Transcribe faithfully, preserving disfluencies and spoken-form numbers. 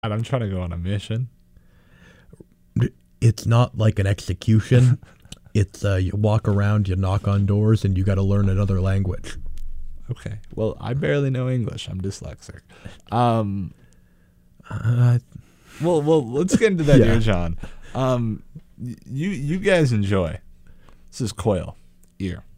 And I'm trying to go on a mission. It's not like an execution. It's uh, you walk around, you knock on doors, and you got to learn another language. Okay. Well, I barely know English. I'm dyslexic. Um. Uh, Well, well, let's get into that Yeah. here, John. Um, y- you you guys enjoy. This is Coil, ear.